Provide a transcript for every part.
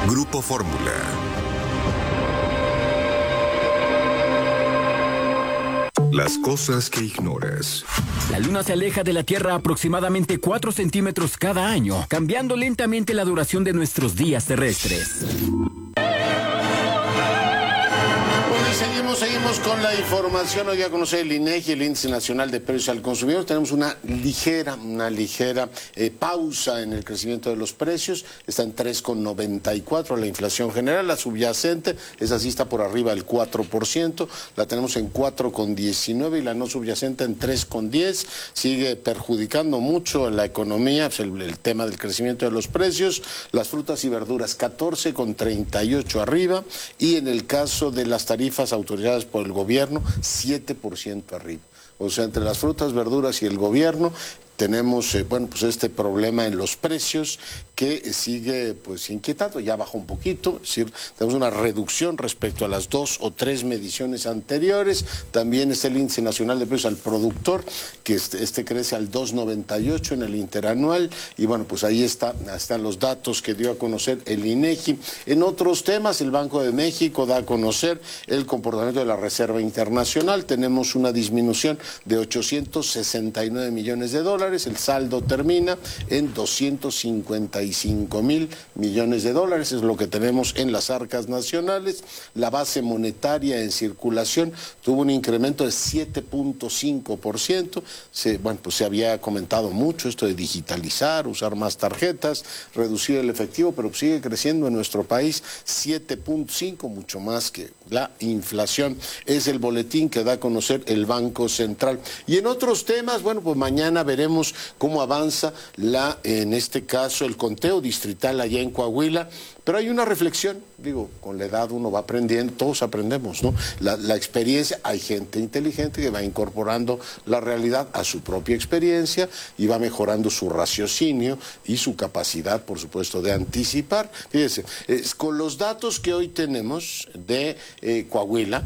Grupo Fórmula. Las cosas que ignoras. La Luna se aleja de la Tierra aproximadamente 4 centímetros cada año, cambiando lentamente la duración de nuestros días terrestres. Seguimos con la información. Hoy a conocer el INEGI, el Índice Nacional de Precios al Consumidor. Tenemos una ligera pausa en el crecimiento de los precios. Está en 3,94 la inflación general. La subyacente, esa sí está por arriba del 4%. La tenemos en 4,19 y la no subyacente en 3,10. Sigue perjudicando mucho la economía, pues el tema del crecimiento de los precios. Las frutas y verduras 14,38 arriba, y en el caso de las tarifas autorizadas por el gobierno, 7% arriba. O sea, entre las frutas, verduras y el gobierno tenemos este problema en los precios que sigue inquietando. Ya bajó un poquito, es decir, tenemos una reducción respecto a las 2 o 3 mediciones anteriores. También está el Índice Nacional de Precios al Productor, que este crece al 2,98 en el interanual, y ahí están los datos que dio a conocer el INEGI. En otros temas, el Banco de México da a conocer el comportamiento de la Reserva Internacional. Tenemos una disminución de 869 millones de dólares. El saldo termina en 255 mil millones de dólares, es lo que tenemos en las arcas nacionales. La base monetaria en circulación tuvo un incremento de 7,5%. Se había comentado mucho esto de digitalizar, usar más tarjetas, reducir el efectivo, pero sigue creciendo en nuestro país 7,5%, mucho más que la inflación. Es el boletín que da a conocer el Banco Central. Y en otros temas, mañana veremos cómo avanza en este caso, el conteo distrital allá en Coahuila. Pero hay una reflexión, con la edad uno va aprendiendo, todos aprendemos, ¿no? La experiencia, hay gente inteligente que va incorporando la realidad a su propia experiencia y va mejorando su raciocinio y su capacidad, por supuesto, de anticipar. Fíjense, con los datos que hoy tenemos de Coahuila,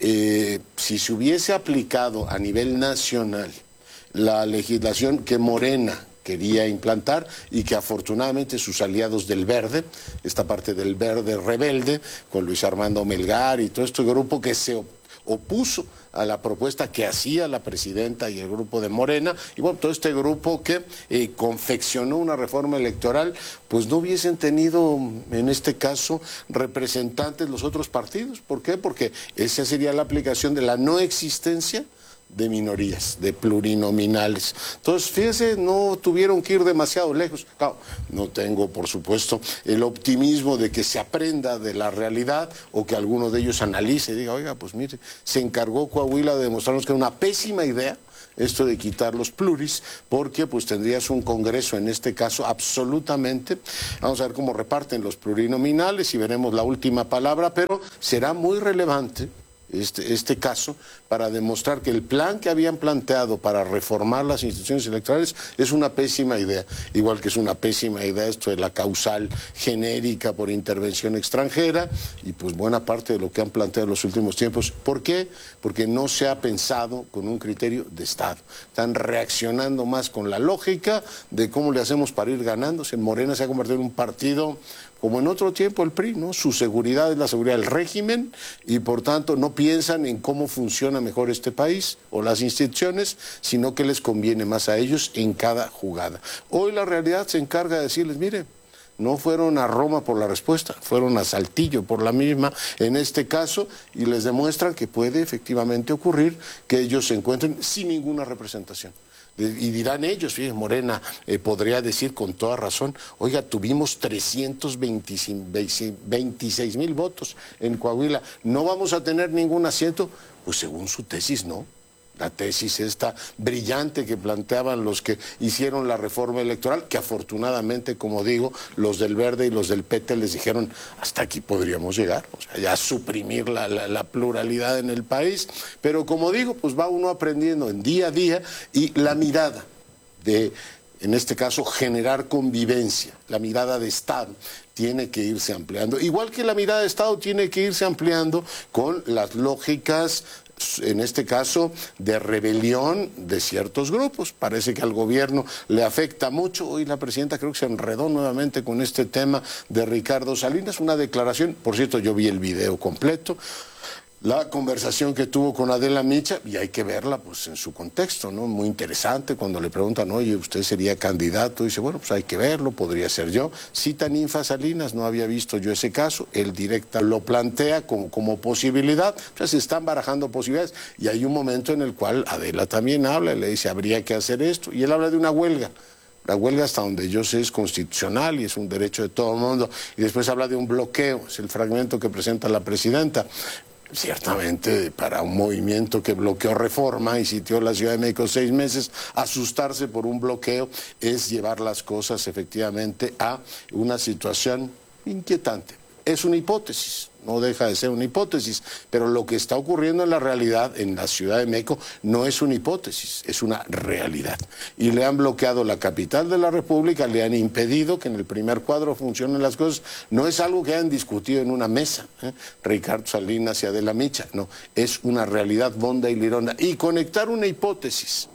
si se hubiese aplicado a nivel nacional la legislación que Morena quería implantar y que afortunadamente sus aliados del Verde, esta parte del Verde rebelde, con Luis Armando Melgar y todo este grupo que se opuso a la propuesta que hacía la presidenta y el grupo de Morena, y todo este grupo que confeccionó una reforma electoral, no hubiesen tenido en este caso representantes los otros partidos. ¿Por qué? Porque esa sería la aplicación de la no existencia de minorías, de plurinominales. Entonces, fíjense, no tuvieron que ir demasiado lejos. Claro, no tengo, por supuesto, el optimismo de que se aprenda de la realidad o que alguno de ellos analice y diga, oiga, mire, se encargó Coahuila de demostrarnos que era una pésima idea esto de quitar los pluris, porque tendrías un Congreso, en este caso, absolutamente, vamos a ver cómo reparten los plurinominales y veremos la última palabra, pero será muy relevante este caso para demostrar que el plan que habían planteado para reformar las instituciones electorales es una pésima idea, igual que es una pésima idea esto de la causal genérica por intervención extranjera y buena parte de lo que han planteado en los últimos tiempos. ¿Por qué? Porque no se ha pensado con un criterio de Estado. Están reaccionando más con la lógica de cómo le hacemos para ir ganándose. Morena se ha convertido en un partido como en otro tiempo el PRI, ¿no? Su seguridad es la seguridad del régimen y por tanto no piensan en cómo funciona mejor este país o las instituciones, sino que les conviene más a ellos en cada jugada. Hoy la realidad se encarga de decirles, mire, no fueron a Roma por la respuesta, fueron a Saltillo por la misma en este caso, y les demuestran que puede efectivamente ocurrir que ellos se encuentren sin ninguna representación. Y dirán ellos, fíjense, Morena podría decir con toda razón, oiga, tuvimos 326 mil votos en Coahuila, ¿no vamos a tener ningún asiento? Según su tesis, no. La tesis esta brillante que planteaban los que hicieron la reforma electoral, que afortunadamente, como digo, los del Verde y los del PT les dijeron, hasta aquí podríamos llegar, ya suprimir la pluralidad en el país. Pero como digo, va uno aprendiendo en día a día y la mirada de, en este caso, generar convivencia, la mirada de Estado tiene que irse ampliando. Igual que la mirada de Estado tiene que irse ampliando con las lógicas en este caso, de rebelión de ciertos grupos. Parece que al gobierno le afecta mucho. Hoy la presidenta creo que se enredó nuevamente con este tema de Ricardo Salinas, una declaración, por cierto, yo vi el video completo, la conversación que tuvo con Adela Micha, y hay que verla pues en su contexto, ¿no? Muy interesante cuando le preguntan, oye, ¿usted sería candidato? Y dice, bueno, pues hay que verlo, podría ser yo. Cita Ninfa Salinas, no había visto yo ese caso, él directa lo plantea como posibilidad, o sea, se están barajando posibilidades, y hay un momento en el cual Adela también habla, y le dice, habría que hacer esto, y él habla de una huelga. La huelga, hasta donde yo sé, es constitucional y es un derecho de todo el mundo, y después habla de un bloqueo, es el fragmento que presenta la presidenta. Ciertamente, para un movimiento que bloqueó Reforma y sitió la Ciudad de México 6 meses, asustarse por un bloqueo es llevar las cosas efectivamente a una situación inquietante. Es una hipótesis, no deja de ser una hipótesis, pero lo que está ocurriendo en la realidad en la Ciudad de México no es una hipótesis, es una realidad. Y le han bloqueado la capital de la República, le han impedido que en el primer cuadro funcionen las cosas. No es algo que hayan discutido en una mesa, Ricardo Salinas y Adela Micha, no, es una realidad bonda y lironda. Y conectar una hipótesis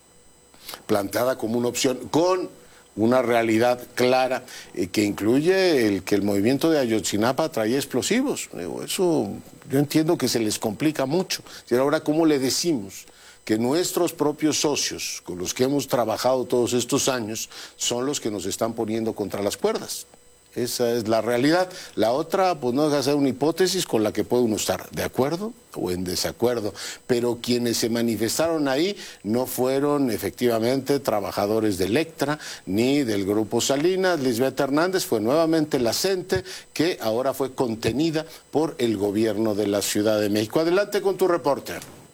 planteada como una opción con una realidad clara que incluye el que el movimiento de Ayotzinapa traía explosivos. Eso yo entiendo que se les complica mucho. Y ahora, ¿cómo le decimos que nuestros propios socios, con los que hemos trabajado todos estos años, son los que nos están poniendo contra las cuerdas? Esa es la realidad. La otra, pues no deja de ser una hipótesis con la que puede uno estar de acuerdo o en desacuerdo, pero quienes se manifestaron ahí no fueron efectivamente trabajadores de Electra ni del Grupo Salinas. Lisbeth Hernández fue nuevamente la CENTE, que ahora fue contenida por el gobierno de la Ciudad de México. Adelante con tu reporte.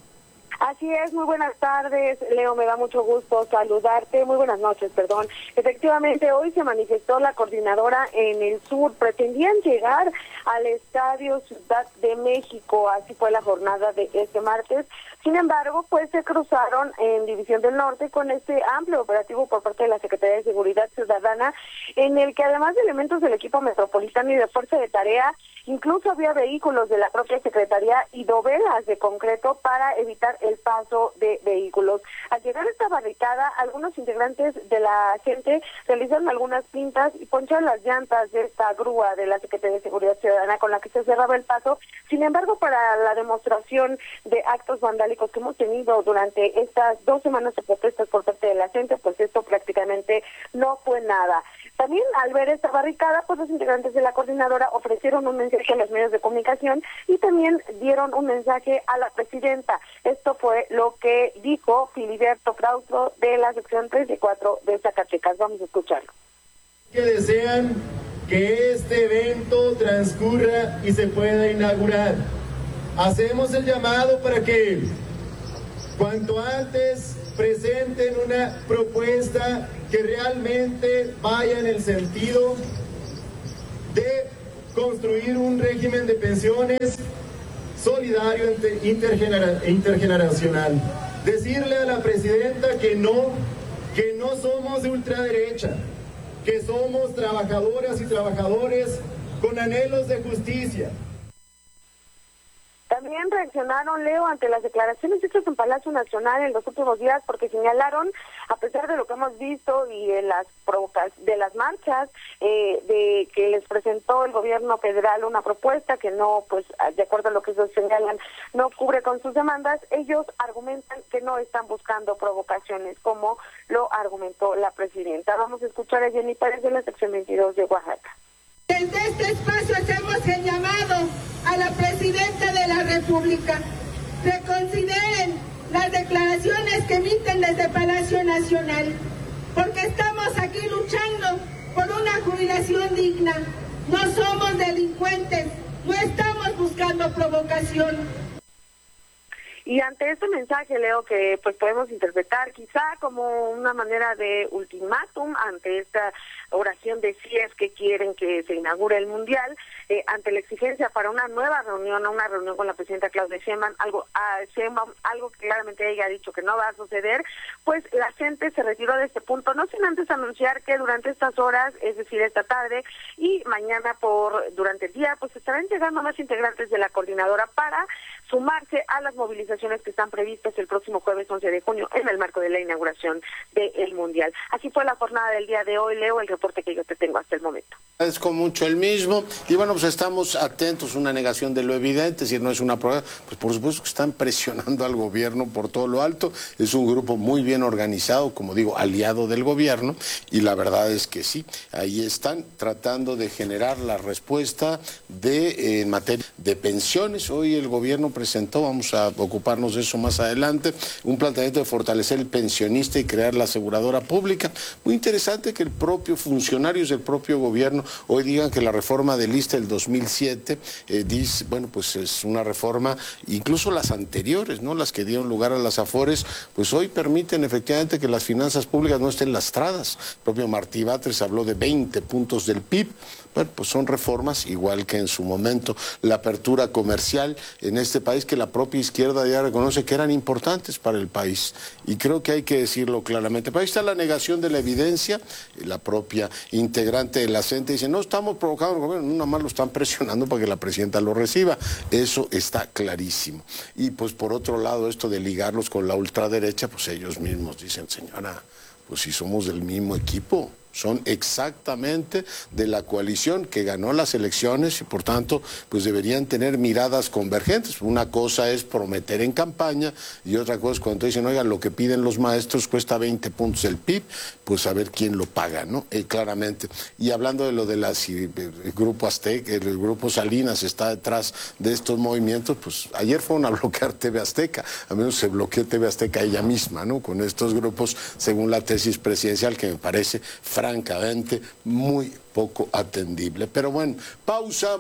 Así es, muy buenas tardes, Leo, me da mucho gusto saludarte, muy buenas noches, perdón. Efectivamente, hoy se manifestó la coordinadora en el sur, pretendían llegar al Estadio Ciudad de México, así fue la jornada de este martes. Sin embargo, pues se cruzaron en División del Norte con este amplio operativo por parte de la Secretaría de Seguridad Ciudadana, en el que además de elementos del equipo metropolitano y de fuerza de tarea, incluso había vehículos de la propia Secretaría y dovelas de concreto para evitar el paso de vehículos. Al llegar a esta barricada, algunos integrantes de la gente realizaron algunas pintas y poncharon las llantas de esta grúa de la Secretaría de Seguridad Ciudadana con la que se cerraba el paso. Sin embargo, para la demostración de actos vandálicos que hemos tenido durante estas 2 semanas de protestas por parte de la gente, pues esto prácticamente no fue nada. También al ver esta barricada, pues los integrantes de la coordinadora ofrecieron un mensaje a los medios de comunicación y también dieron un mensaje a la presidenta. Esto fue lo que dijo Filiberto Claustro de la sección 34 de Zacatecas. Vamos a escucharlo. Que desean que este evento transcurra y se pueda inaugurar. Hacemos el llamado para que cuanto antes presenten una propuesta que realmente vaya en el sentido de construir un régimen de pensiones solidario intergeneracional. Decirle a la presidenta que no somos de ultraderecha, que somos trabajadoras y trabajadores con anhelos de justicia. También reaccionaron, Leo, ante las declaraciones hechas en Palacio Nacional en los últimos días, porque señalaron, a pesar de lo que hemos visto y de las marchas, de que les presentó el gobierno federal una propuesta que no, pues, de acuerdo a lo que ellos señalan, no cubre con sus demandas, ellos argumentan que no están buscando provocaciones, como lo argumentó la presidenta. Vamos a escuchar a Jenny Pérez de la sección 22 de Oaxaca. Desde este espacio hacemos el llamado a la Presidenta de la República. Reconsideren las declaraciones que emiten desde Palacio Nacional, porque estamos aquí luchando por una jubilación digna. No somos delincuentes, no estamos buscando provocación. Y ante este mensaje, Leo, que pues podemos interpretar quizá como una manera de ultimátum ante esta oración de si es que quieren que se inaugure el Mundial, ante la exigencia para una nueva reunión, una reunión con la presidenta Claudia Sheinbaum, algo que claramente ella ha dicho que no va a suceder, pues la gente se retiró de este punto, no sin antes anunciar que durante estas horas, es decir, esta tarde y mañana durante el día, pues estarán llegando más integrantes de la coordinadora para sumarse a las movilizaciones que están previstas el próximo jueves 11 de junio en el marco de la inauguración del Mundial. Así fue la jornada del día de hoy, Leo, el reporte que yo te tengo hasta el momento. Agradezco mucho el mismo, y bueno, pues estamos atentos, una negación de lo evidente, si no es una prueba, pues por supuesto que están presionando al gobierno por todo lo alto, es un grupo muy bien organizado, como digo, aliado del gobierno, y la verdad es que sí, ahí están tratando de generar la respuesta en materia de pensiones. Hoy el gobierno presentó, vamos a ocuparnos de eso más adelante, un planteamiento de fortalecer el pensionista y crear la aseguradora pública. Muy interesante que funcionarios del propio gobierno hoy digan que la reforma del ISSSTE del 2007 dice, bueno, pues es una reforma, incluso las anteriores, ¿no? Las que dieron lugar a las Afores, pues hoy permiten efectivamente que las finanzas públicas no estén lastradas. El propio Martí Batres habló de 20 puntos del PIB. Bueno, pues son reformas, igual que en su momento la apertura comercial en este país, que la propia izquierda ya reconoce que eran importantes para el país. Y creo que hay que decirlo claramente. Pero ahí está la negación de la evidencia. La propia integrante de la CENTE dice, no estamos provocando al gobierno, nada más lo están presionando para que la presidenta lo reciba. Eso está clarísimo. Y pues por otro lado, esto de ligarlos con la ultraderecha, pues ellos mismos dicen, señora, pues si somos del mismo equipo. Son exactamente de la coalición que ganó las elecciones y por tanto pues deberían tener miradas convergentes. Una cosa es prometer en campaña y otra cosa es cuando dicen, oigan, lo que piden los maestros cuesta 20 puntos del PIB, pues a ver quién lo paga, ¿no? Claramente. Y hablando de lo de el Grupo Azteca, el Grupo Salinas está detrás de estos movimientos, pues ayer fueron a bloquear TV Azteca, a menos se bloqueó TV Azteca ella misma, ¿no? Con estos grupos, según la tesis presidencial, que me parece francamente muy poco atendible. Pero bueno, pausa.